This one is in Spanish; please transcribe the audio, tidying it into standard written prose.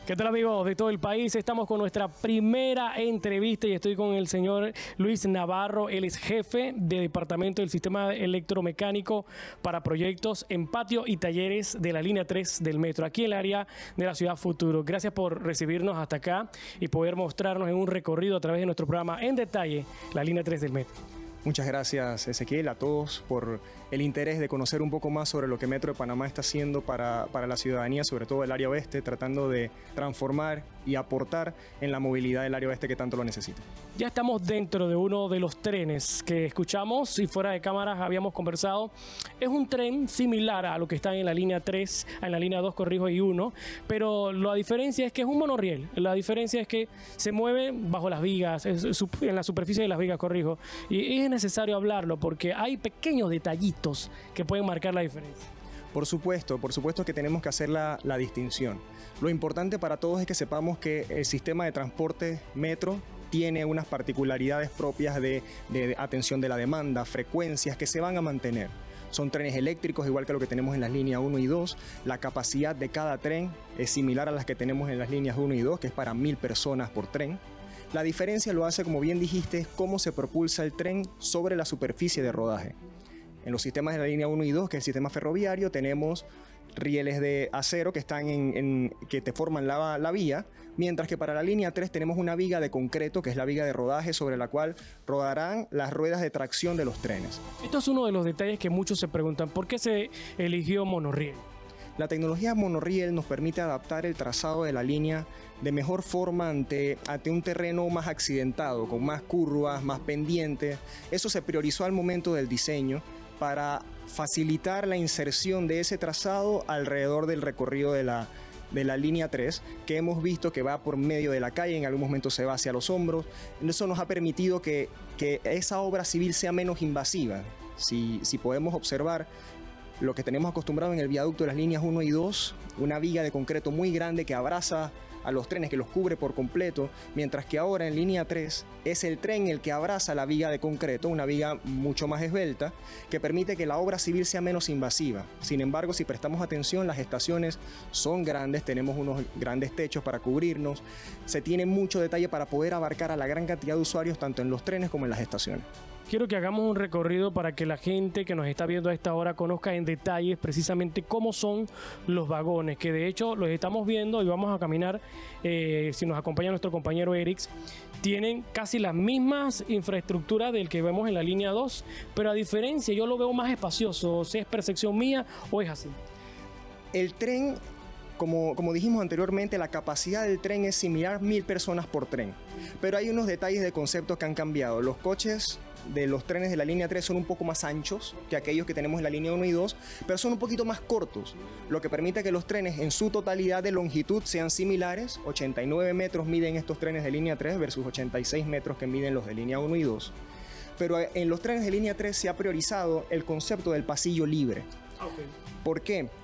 ¿Qué tal, amigos de todo el país? Estamos con nuestra primera entrevista y estoy con el señor Luis Navarro. Él es jefe de Departamento del Sistema Electromecánico para proyectos en patio y talleres de la línea 3 del metro, aquí en el área de la Ciudad Futuro. Gracias por recibirnos hasta acá y poder mostrarnos en un recorrido a través de nuestro programa en detalle la línea 3 del metro. Muchas gracias, Ezequiel, a todos por el interés de conocer un poco más sobre lo que Metro de Panamá está haciendo para la ciudadanía, sobre todo el área oeste, tratando de transformar y aportar en la movilidad del área oeste que tanto lo necesita. Ya estamos dentro de uno de los trenes que escuchamos y fuera de cámaras habíamos conversado. Es un tren similar a lo que está en la línea 3, en la línea 2, corrijo, y 1, pero la diferencia es que es un monorriel. La diferencia es que se mueve bajo las vigas, en la superficie de las vigas, corrijo, y es necesario hablarlo porque hay pequeños detallitos que pueden marcar la diferencia. Por supuesto que tenemos que hacer la distinción. Lo importante para todos es que sepamos que el sistema de transporte metro tiene unas particularidades propias de atención de la demanda, frecuencias que se van a mantener. Son trenes eléctricos, igual que lo que tenemos en las líneas 1 y 2. La capacidad de cada tren es similar a las que tenemos en las líneas 1 y 2, que es para 1000 personas por tren. La diferencia lo hace, como bien dijiste, es cómo se propulsa el tren sobre la superficie de rodaje. En los sistemas de la línea 1 y 2, que es el sistema ferroviario, tenemos rieles de acero que están que te forman la vía, mientras que para la línea 3 tenemos una viga de concreto, que es la viga de rodaje sobre la cual rodarán las ruedas de tracción de los trenes. Esto es uno de los detalles que muchos se preguntan, ¿por qué se eligió monorriel? La tecnología monorriel nos permite adaptar el trazado de la línea de mejor forma ante un terreno más accidentado, con más curvas, más pendientes. Eso se priorizó al momento del diseño para facilitar la inserción de ese trazado alrededor del recorrido de la línea 3, que hemos visto que va por medio de la calle, en algún momento se va hacia los hombros. Eso nos ha permitido que esa obra civil sea menos invasiva. Si podemos observar lo que tenemos acostumbrado en el viaducto de las líneas 1 y 2, una viga de concreto muy grande que abraza a los trenes, que los cubre por completo, mientras que ahora en línea 3 es el tren el que abraza la viga de concreto, una viga mucho más esbelta, que permite que la obra civil sea menos invasiva. Sin embargo, si prestamos atención, las estaciones son grandes, tenemos unos grandes techos para cubrirnos, se tiene mucho detalle para poder abarcar a la gran cantidad de usuarios, tanto en los trenes como en las estaciones. Quiero que hagamos un recorrido para que la gente que nos está viendo a esta hora conozca en detalles precisamente cómo son los vagones, que de hecho los estamos viendo y vamos a caminar, si nos acompaña nuestro compañero Erix, tienen casi las mismas infraestructuras del que vemos en la línea 2, pero a diferencia yo lo veo más espacioso, si es percepción mía o es así. El tren, como dijimos anteriormente, la capacidad del tren es similar a 1000 personas por tren, pero hay unos detalles de conceptos que han cambiado. Los coches de los trenes de la línea 3 son un poco más anchos que aquellos que tenemos en la línea 1 y 2, pero son un poquito más cortos, lo que permite que los trenes en su totalidad de longitud sean similares. 89 metros miden estos trenes de línea 3 versus 86 metros que miden los de línea 1 y 2. Pero en los trenes de línea 3 se ha priorizado el concepto del pasillo libre. Okay. ¿Por qué?